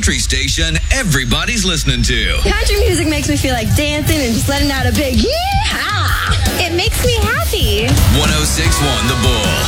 country station everybody's listening to. Country music makes me feel like dancing and just letting out a big yeehaw. It makes me happy. 106.1 The Bull.